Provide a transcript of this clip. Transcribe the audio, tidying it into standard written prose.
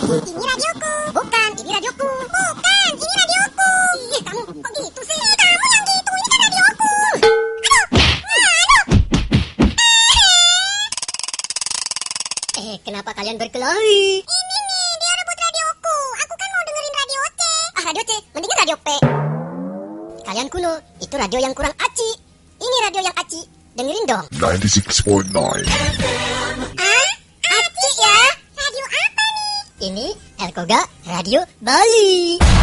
Ini radioku. Bukan, ini radioku. Bukan, ini radioku. Ih, kamu kok gitu sih? Kamu yang gitu, ini kan radioku. Aduh. Kenapa kalian berkelahi? Ini nih, dia rebut radioku. Aku kan mau dengerin radio C. Radio C, mendingan radio P. Kalian kuno, itu radio yang kurang aci. Ini radio yang aci. Dengerin dong. 96.9 Aci ya? Radio apa nih? Ini Erkoga Radio Bali.